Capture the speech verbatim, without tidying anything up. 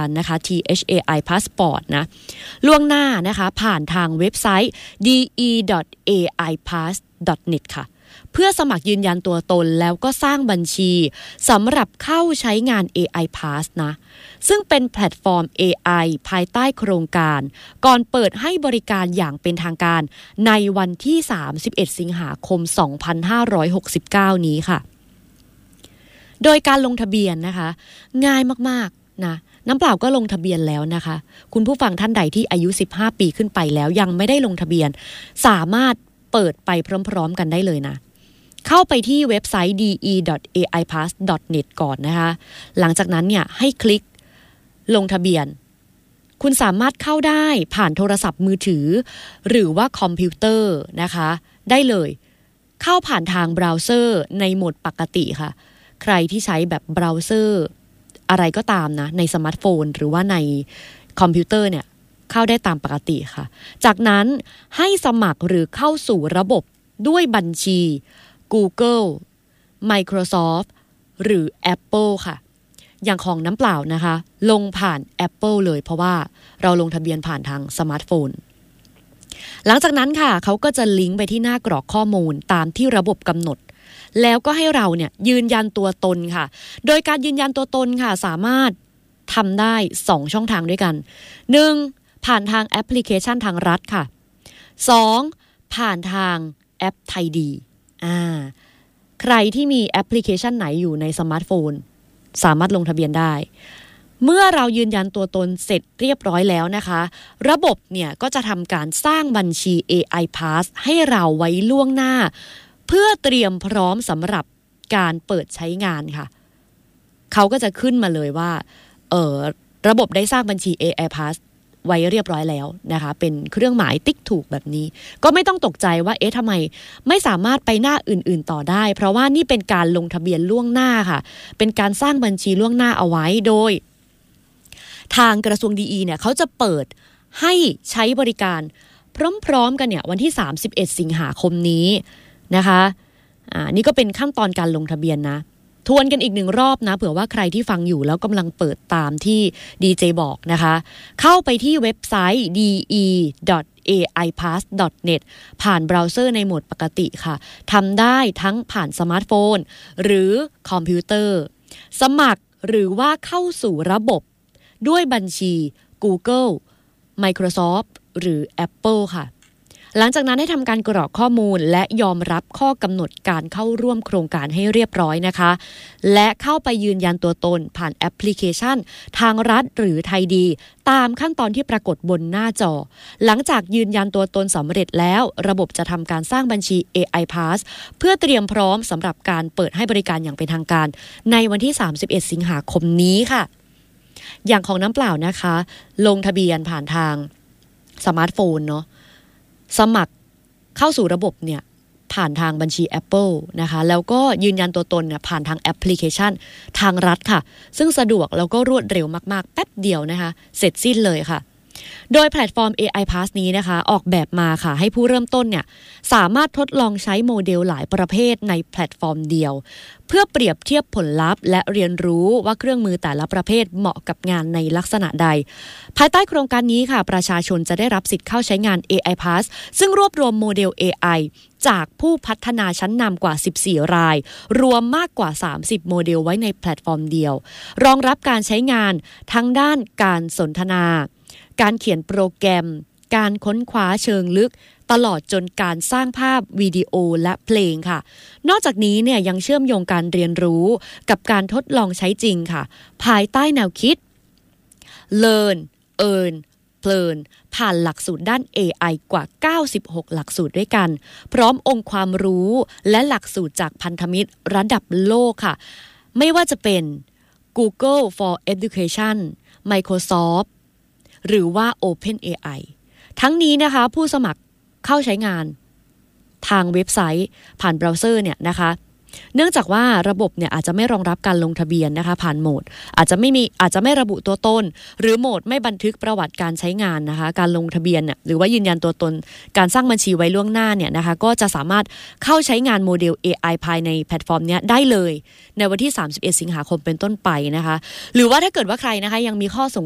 ญนะคะ ที เอช เอ ไอ Passport นะล่วงหน้านะคะผ่านทางเว็บไซต์ ดี อี ดอท เอ ไอ พาส ดอท เน็ต ค่ะเพื่อสมัครยืนยันตัวตนแล้วก็สร้างบัญชีสำหรับเข้าใช้งาน เอ ไอ Pass นะซึ่งเป็นแพลตฟอร์ม เอ ไอ ภายใต้โครงการก่อนเปิดให้บริการอย่างเป็นทางการในวันที่สามสิบเอ็ดสิงหาคมสองพันห้าร้อยหกสิบเก้านี้ค่ะโดยการลงทะเบียนนะคะง่ายมากๆนะน้ำเปล่าก็ลงทะเบียนแล้วนะคะคุณผู้ฟังท่านใดที่อายุสิบห้าปีขึ้นไปแล้วยังไม่ได้ลงทะเบียนสามารถเปิดไปพร้อมๆกันได้เลยนะเข้าไปที่เว็บไซต์ ดี อี ดอท เอ ไอ พาส ดอท เน็ต ก่อนนะคะหลังจากนั้นเนี่ยให้คลิกลงทะเบียนคุณสามารถเข้าได้ผ่านโทรศัพท์มือถือหรือว่าคอมพิวเตอร์นะคะได้เลยเข้าผ่านทางเบราว์เซอร์ในโหมดปกติค่ะใครที่ใช้แบบเบราว์เซอร์อะไรก็ตามนะในสมาร์ทโฟนหรือว่าในคอมพิวเตอร์เนี่ยเข้าได้ตามปกติค่ะจากนั้นให้สมัครหรือเข้าสู่ระบบด้วยบัญชี Google Microsoft หรือ Apple ค่ะอย่างของน้ำเปล่านะคะลงผ่าน Apple เลยเพราะว่าเราลงทะเบียนผ่านทางสมาร์ทโฟนหลังจากนั้นค่ะเขาก็จะลิงก์ไปที่หน้ากรอกข้อมูลตามที่ระบบกำหนดแล้วก็ให้เราเนี่ยยืนยันตัวตนค่ะโดยการยืนยันตัวตนค่ะสามารถทำได้สองช่องทางด้วยกันหนึ่งผ่านทางแอปพลิเคชันทางรัฐค่ะสองผ่านทางแอปไทยดีอ่าใครที่มีแอปพลิเคชันไหนอยู่ในสมาร์ทโฟนสามารถลงทะเบียนได้เมื่อเรายืนยันตัวตนเสร็จเรียบร้อยแล้วนะคะระบบเนี่ยก็จะทำการสร้างบัญชี เอ ไอ Pass ให้เราไว้ล่วงหน้าเพื่อเตรียมพร้อมสำหรับการเปิดใช้งานค่ะเขาก็จะขึ้นมาเลยว่าเออระบบได้สร้างบัญชี เอ ไอ Pass ไว้เรียบร้อยแล้วนะคะเป็นเครื่องหมายติ๊กถูกแบบนี้ก็ไม่ต้องตกใจว่าเอ๊ะทำไมไม่สามารถไปหน้าอื่นๆต่อได้เพราะว่านี่เป็นการลงทะเบียนล่วงหน้าค่ะเป็นการสร้างบัญชีล่วงหน้าเอาไว้โดยทางกระทรวงดีอีเนี่ยเขาจะเปิดให้ใช้บริการพร้อมๆกันเนี่ยวันที่สามสิบเอ็ดสิงหาคมนี้นะคะอ่านี่ก็เป็นขั้นตอนการลงทะเบียนนะทวนกันอีกหนึ่งรอบนะเผื่อว่าใครที่ฟังอยู่แล้วกำลังเปิดตามที่ดีเจบอกนะคะเข้าไปที่เว็บไซต์ ดี อี ดอท เอ ไอ พาส ดอท เน็ต ผ่านเบราว์เซอร์ในโหมดปกติค่ะทำได้ทั้งผ่านสมาร์ทโฟนหรือคอมพิวเตอร์สมัครหรือว่าเข้าสู่ระบบด้วยบัญชี Google Microsoft หรือ Apple ค่ะหลังจากนั้นให้ทำการกรอกข้อมูลและยอมรับข้อกำหนดการเข้าร่วมโครงการให้เรียบร้อยนะคะและเข้าไปยืนยันตัวตนผ่านแอปพลิเคชันทางรัฐหรือไทยดีตามขั้นตอนที่ปรากฏบนหน้าจอหลังจากยืนยันตัวตนสำเร็จแล้วระบบจะทำการสร้างบัญชี เอ ไอ Pass เพื่อเตรียมพร้อมสำหรับการเปิดให้บริการอย่างเป็นทางการในวันที่สามสิบเอ็ดสิงหาคมนี้ค่ะอย่างของน้ำเปล่านะคะลงทะเบียนผ่านทางสมาร์ทโฟนเนาะสมัครเข้าสู่ระบบเนี่ยผ่านทางบัญชี Apple นะคะแล้วก็ยืนยันตัวตนเนี่ยผ่านทางแอปพลิเคชันทางรัฐค่ะซึ่งสะดวกแล้วก็รวดเร็วมากๆแป๊บเดียวนะคะเสร็จสิ้นเลยค่ะโดยแพลตฟอร์ม เอ ไอ Pass นี้นะคะออกแบบมาค่ะให้ผู้เริ่มต้นเนี่ยสามารถทดลองใช้โมเดลหลายประเภทในแพลตฟอร์มเดียวเพื่อเปรียบเทียบผลลัพธ์และเรียนรู้ว่าเครื่องมือแต่ละประเภทเหมาะกับงานในลักษณะใดภายใต้โครงการนี้ค่ะประชาชนจะได้รับสิทธิ์เข้าใช้งาน เอ ไอ Pass ซึ่งรวบรวมโมเดล เอ ไอ จากผู้พัฒนาชั้นนำกว่าสิบสี่รายรวมมากกว่าสามสิบโมเดลไว้ในแพลตฟอร์มเดียวรองรับการใช้งานทั้งด้านการสนทนาการเขียนโปรแกรมการค้นคว้าเชิงลึกตลอดจนการสร้างภาพวิดีโอและเพลงค่ะนอกจากนี้เนี่ยยังเชื่อมโยงการเรียนรู้กับการทดลองใช้จริงค่ะภายใต้แนวคิด Learn Earn เพลินผ่านหลักสูตรด้าน เอ ไอ กว่าเก้าสิบหกหลักสูตรด้วยกันพร้อมองค์ความรู้และหลักสูตรจากพันธมิตรระดับโลกค่ะไม่ว่าจะเป็น Google for Education Microsoft หรือว่า OpenAI ทั้งนี้นะคะผู้สมัครเข้าใช้งานทางเว็บไซต์ผ่านเบราว์เซอร์เนี่ยนะคะเนื่องจากว่าระบบเนี่ยอาจจะไม่รองรับการลงทะเบียนนะคะผ่านโหมดอาจจะไม่มีอาจจะไม่ระบุตัวตนหรือโหมดไม่บันทึกประวัติการใช้งานนะคะการลงทะเบียนเนี่ยหรือว่ายืนยันตัวตนการสร้างบัญชีไว้ล่วงหน้าเนี่ยนะคะก็จะสามารถเข้าใช้งานโมเดล เอ ไอ ภายในแพลตฟอร์มเนี้ยได้เลยในวันที่สามสิบเอ็ดสิงหาคมเป็นต้นไปนะคะหรือว่าถ้าเกิดว่าใครนะคะยังมีข้อสง